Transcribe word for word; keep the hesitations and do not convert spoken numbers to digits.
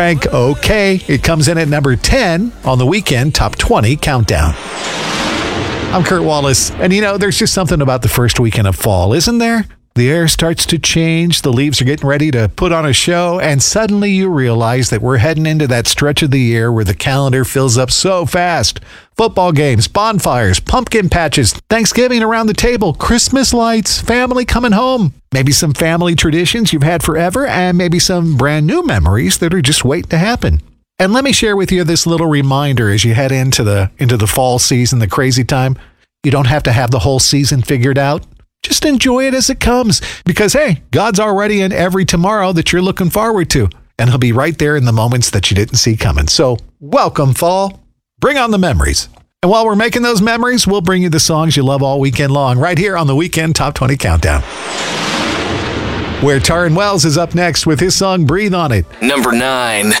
Frank OK. It comes in at number ten on the Weekend Top twenty Countdown. I'm Kurt Wallace, and you know, there's just something about the first weekend of fall, isn't there? The air starts to change, the leaves are getting ready to put on a show, and suddenly you realize that we're heading into that stretch of the year where the calendar fills up so fast. Football games, bonfires, pumpkin patches, Thanksgiving around the table, Christmas lights, family coming home. Maybe some family traditions you've had forever, and maybe some brand new memories that are just waiting to happen. And let me share with you this little reminder as you head into the into the fall season, the crazy time. You don't have to have the whole season figured out. Just enjoy it as it comes because, hey, God's already in every tomorrow that you're looking forward to, and he'll be right there in the moments that you didn't see coming. So welcome, fall. Bring on the memories. And while we're making those memories, we'll bring you the songs you love all weekend long right here on the Weekend Top twenty Countdown. Where Taryn Wells is up next with his song Breathe on It. Number nine.